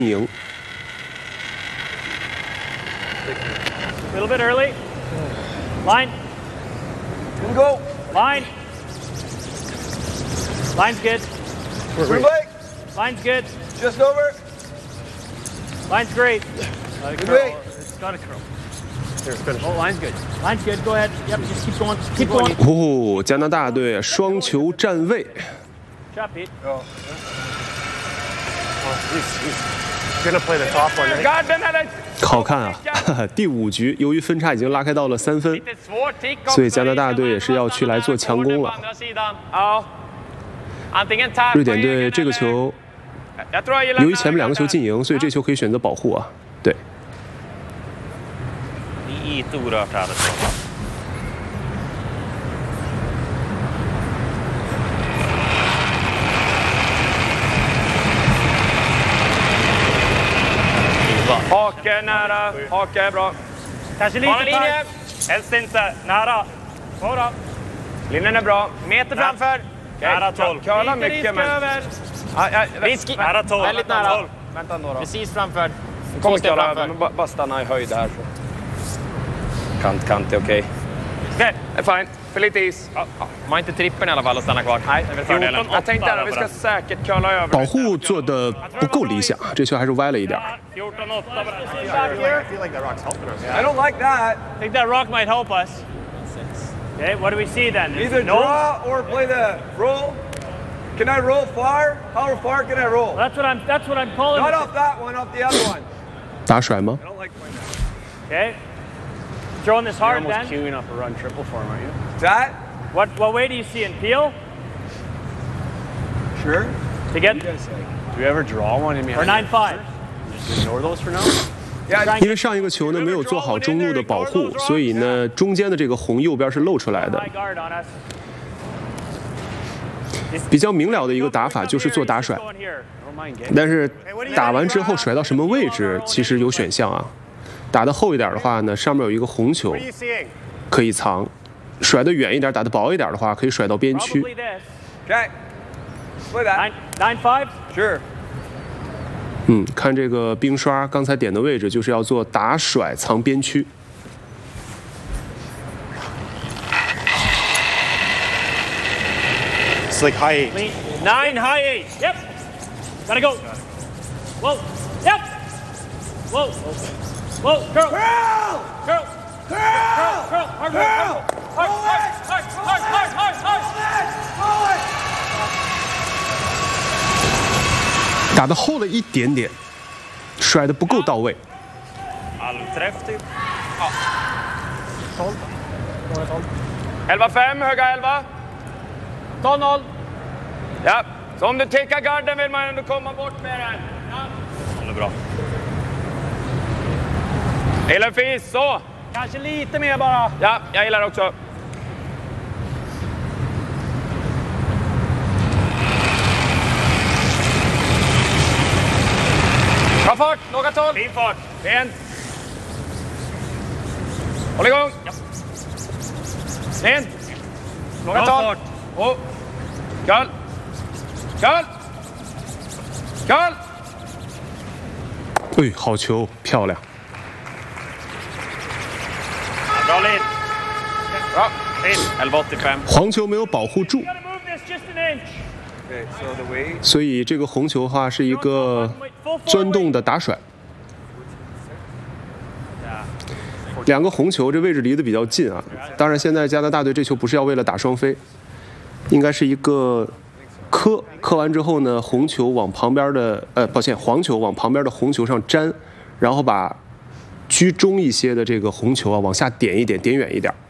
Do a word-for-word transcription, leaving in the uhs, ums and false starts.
赢。 A little bit early. Line. Can go. Line. Line's good. Green light. Line's good. Just over. Line's great. Let it Good curl. way. It's got to curl. Here's finish. Oh, line's good. Line's good. Go ahead. Yep, just keep going. Keep going. 哦，加拿大队双球站位。 Shot, Pete. Oh. He's he's gonna play the top one. Right? Garden hade... 好看啊！第五局，由于分差已经拉开到了三分，所以加拿大队也是要去来做强攻了。瑞典队这个球，由于前面两个球进赢，所以这球可以选择保护啊。对。 Lite orört här. Hake nära. Hake är bra. Kanske lite linje. Helst inte. Nära. Bra. Linjen är bra. Meter framför. Nära tolv. Curla mycket men... Risk. Nära tolv. Väldigt nära. Vänta några. Precis framför. Kommer köra över, men bara stanna i höjd här. Så. Kant, kant är okej. Okej. Det är fine. För lite is. Ja, ja. Man har inte trippen i alla fall att stanna kvar. Nej, fördelen. Jag tänkte att vi ska säkert curla över. 保护做的不够理想，这球还是歪了一点。 fjorton åtta. I don't like that. I think that rock might help us. Okay, what do we see then? Either No? draw or play the roll. Can I roll far? How far can I roll? That's what I'm. That's what I'm calling. Not it. off that one, off the other one. 打甩吗？ I don't like playing that. Okay. Throwing this hard You're almost then. queuing up a run triple for him, aren't you? That? What what way do you see in Peel Sure. to get Do you ever draw one in or nine five? Just ignore those for now? Yeah. 因为上一个球呢没有做好中路的保护，所以呢中间的这个红右边是露出来的。 High guard on us. 比较明了的一个打法就是做打甩， Going here. Never mind, game. 但是打完之后甩到什么位置其实有选项啊。打得厚一点的话呢，上面有一个红球 What are you seeing? 可以藏；甩得远一点，打得薄一点的话，可以甩到边区。 Probably this. Okay. Play that. Nine nine five. Sure. 嗯，看这个冰刷刚才点的位置，就是要做打甩藏边区。 It's like high eight. Lean. Nine high eight. Yep. Gotta go. Whoa. Yep. Whoa. Whoa. Curl. Curl! Curl. Curl! Curl. Hard work. Curl! Hard Hold hard it! hard hard hard hard hard. Hold it! 打得厚了一点点，甩得不够到位。 Halvträff typ. elva fem, höga elva. Ta noll. Ja. Så om du tickar garden vill man ändå komma bort med den. Ja. Det är bra. Jag gillar fis, så. Kanske lite mer bara. Ja, jag gillar också. Bra fart, några tolv. Fin fart. Fint. Håll igång. Ja. Fint. Några Bra tolv. fart. Och. Kall. Kall. Kall. 哎，好球，漂亮！ Bra lead. Bra. Fin. elva åttiofem. 黄球没有保护住， Gotta move this just an inch. Okay, so the way. 所以这个红球的话是一个钻洞的打甩。两个红球这位置离得比较近啊。当然，现在加拿大队这球不是要为了打双飞，应该是一个磕，磕完之后呢，红球往旁边的呃，抱歉，黄球往旁边的红球上粘，然后把居中一些的这个红球啊往下点一点，点远一点。